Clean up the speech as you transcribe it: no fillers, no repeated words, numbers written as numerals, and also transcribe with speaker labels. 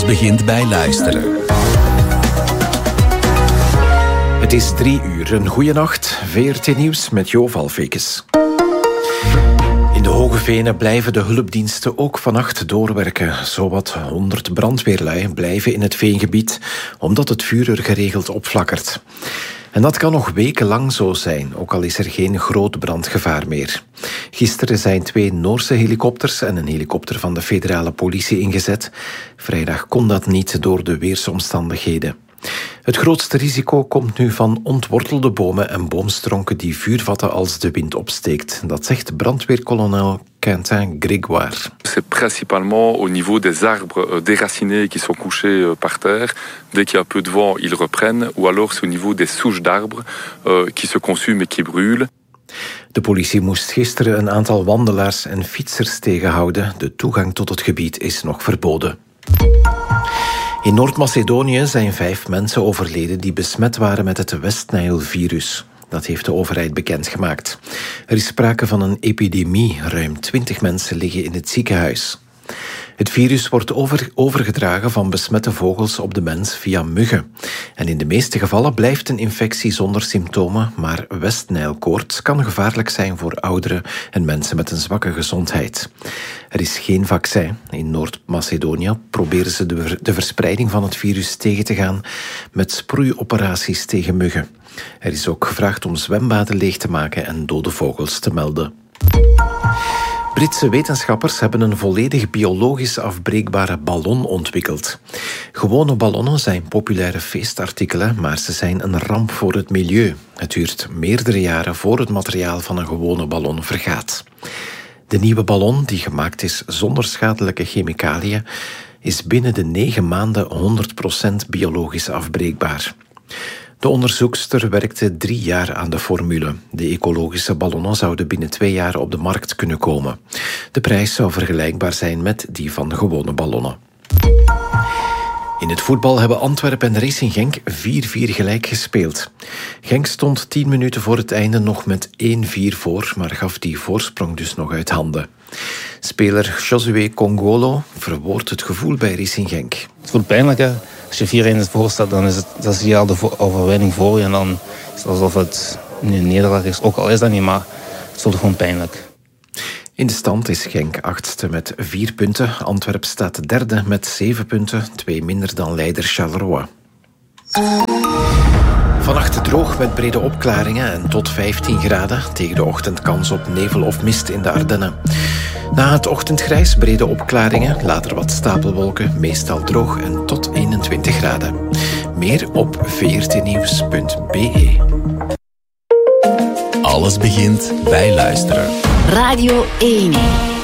Speaker 1: begint bij luisteren. Het is 3 uur. Een goeie nacht. VRT Nieuws met Jo Valfekes. In de Hoge Venen blijven de hulpdiensten ook vannacht doorwerken. Zowat 100 brandweerlui blijven in het veengebied, omdat het vuur er geregeld opflakkert. En dat kan nog wekenlang zo zijn, ook al is er geen groot brandgevaar meer. Gisteren zijn 2 Noorse helikopters en een helikopter van de federale politie ingezet. Vrijdag kon dat niet door de weersomstandigheden. Het grootste risico komt nu van ontwortelde bomen en boomstronken die vuur vatten als de wind opsteekt. Dat zegt brandweerkolonel Quentin Grégoire.
Speaker 2: C'est principalement au niveau des arbres déracinés qui sont couchés par terre. Dès qu'il y a un peu de vent, ils reprennent. Ou alors c'est au niveau des souches d'arbres qui se consument et qui brûlent.
Speaker 1: De politie moest gisteren een aantal wandelaars en fietsers tegenhouden. De toegang tot het gebied is nog verboden. In Noord-Macedonië zijn 5 mensen overleden die besmet waren met het West-Nijl-virus. Dat heeft de overheid bekendgemaakt. Er is sprake van een epidemie. Ruim 20 mensen liggen in het ziekenhuis. Het virus wordt overgedragen van besmette vogels op de mens via muggen. En in de meeste gevallen blijft een infectie zonder symptomen, maar West-Nijlkoorts kan gevaarlijk zijn voor ouderen en mensen met een zwakke gezondheid. Er is geen vaccin. In Noord-Macedonië proberen ze de verspreiding van het virus tegen te gaan met sproeioperaties tegen muggen. Er is ook gevraagd om zwembaden leeg te maken en dode vogels te melden. Britse wetenschappers hebben een volledig biologisch afbreekbare ballon ontwikkeld. Gewone ballonnen zijn populaire feestartikelen, maar ze zijn een ramp voor het milieu. Het duurt meerdere jaren voor het materiaal van een gewone ballon vergaat. De nieuwe ballon, die gemaakt is zonder schadelijke chemicaliën, is binnen de 9 maanden 100% biologisch afbreekbaar. De onderzoekster werkte 3 jaar aan de formule. De ecologische ballonnen zouden binnen 2 jaar op de markt kunnen komen. De prijs zou vergelijkbaar zijn met die van gewone ballonnen. In het voetbal hebben Antwerpen en Racing Genk 4-4 gelijk gespeeld. Genk stond 10 minuten voor het einde nog met 1-4 voor, maar gaf die voorsprong dus nog uit handen. Speler Josué Kongolo verwoordt het gevoel bij Racing Genk.
Speaker 3: Het voelt pijnlijk, hè. Als je 4-1 voor staat, dan is hier al de overwinning voor je. En dan is het alsof het een nederlaag is. Ook al is dat niet, maar het voelt gewoon pijnlijk.
Speaker 1: In de stand is Genk 8e met 4 punten. Antwerp staat 3e met 7 punten. 2 minder dan leider Charleroi. Vannacht droog met brede opklaringen en tot 15 graden. Tegen de ochtend kans op nevel of mist in de Ardennen. Na het ochtendgrijs brede opklaringen, later wat stapelwolken, meestal droog en tot 21 graden. Meer op vrtnieuws.be. Alles begint bij luisteren.
Speaker 4: Radio 1.